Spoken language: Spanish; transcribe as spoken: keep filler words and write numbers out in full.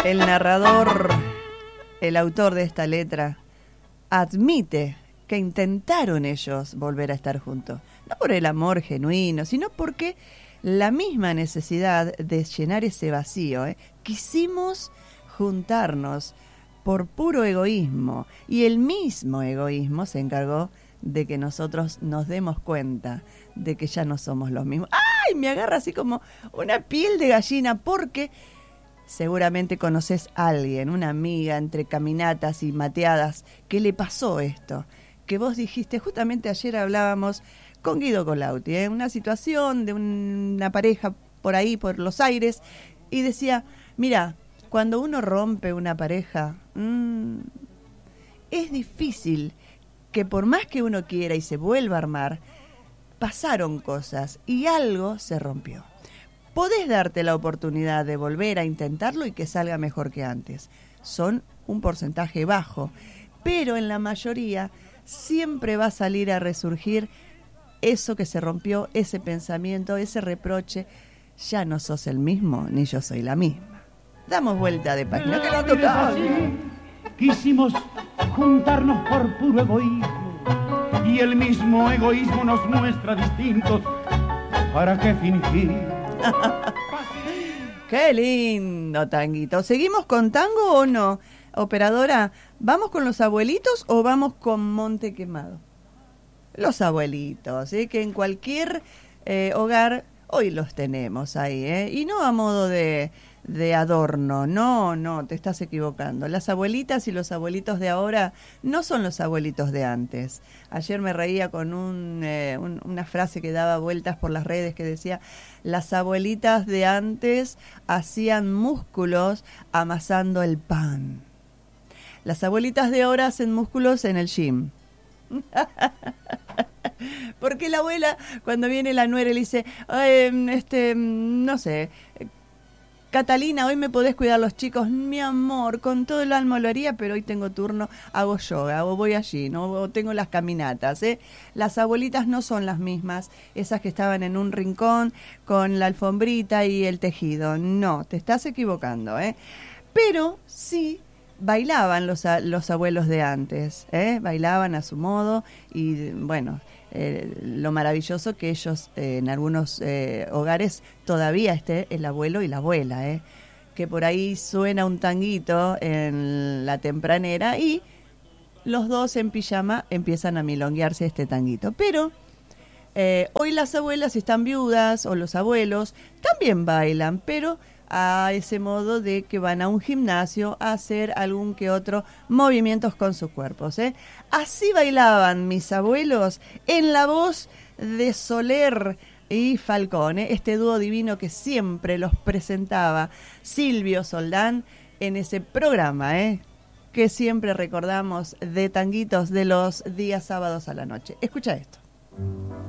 El narrador, el autor de esta letra, admite que intentaron ellos volver a estar juntos. No por el amor genuino, sino porque la misma necesidad de llenar ese vacío. ¿eh? Quisimos juntarnos por puro egoísmo. Y el mismo egoísmo se encargó de que nosotros nos demos cuenta de que ya no somos los mismos. ¡Ay! Me agarra así como una piel de gallina porque seguramente conoces a alguien, una amiga entre caminatas y mateadas, que le pasó esto. Que vos dijiste, justamente ayer hablábamos con Guido Colauti, ¿eh? una situación de una pareja por ahí, por los aires, y decía, mira, cuando uno rompe una pareja, mmm, es difícil que por más que uno quiera y se vuelva a armar, pasaron cosas y algo se rompió. Podés darte la oportunidad de volver a intentarlo y que salga mejor que antes. Son un porcentaje bajo, pero en la mayoría siempre va a salir a resurgir eso que se rompió, ese pensamiento, ese reproche. Ya no sos el mismo, ni yo soy la misma. Damos vuelta de página. ¡Que no tocamos! Quisimos juntarnos por puro egoísmo y el mismo egoísmo nos muestra distintos. ¿Para qué fingir? ¡Qué lindo tanguito! ¿Seguimos con tango o no? Operadora, ¿vamos con los abuelitos o vamos con Monte Quemado? Los abuelitos, ¿eh? Que en cualquier eh, hogar hoy los tenemos ahí, ¿eh? Y no a modo de, de adorno, no, no, te estás equivocando. Las abuelitas y los abuelitos de ahora no son los abuelitos de antes. Ayer me reía con un, eh, un, una frase que daba vueltas por las redes que decía, las abuelitas de antes hacían músculos amasando el pan. Las abuelitas de ahora hacen músculos en el gym. Porque la abuela, cuando viene la nuera, le dice, este, no sé, Catalina, hoy me podés cuidar los chicos. Mi amor, con todo el alma lo haría, pero hoy tengo turno, hago yoga, o voy allí, ¿no? O tengo las caminatas, ¿eh? Las abuelitas no son las mismas, esas que estaban en un rincón con la alfombrita y el tejido. No, te estás equivocando, ¿eh? Pero sí bailaban los, los abuelos de antes, ¿eh? Bailaban a su modo y, bueno, eh, lo maravilloso que ellos eh, en algunos eh, hogares todavía esté el abuelo y la abuela, ¿eh? Que por ahí suena un tanguito en la tempranera y los dos en pijama empiezan a milonguearse este tanguito. Pero eh, hoy las abuelas, si están viudas, o los abuelos, también bailan, pero a ese modo de que van a un gimnasio a hacer algún que otro movimientos con sus cuerpos, ¿eh? Así bailaban mis abuelos en la voz de Soler y Falcón, ¿eh? Este dúo divino que siempre los presentaba Silvio Soldán en ese programa, ¿eh? Que siempre recordamos de tanguitos de los días sábados a la noche. Escucha esto.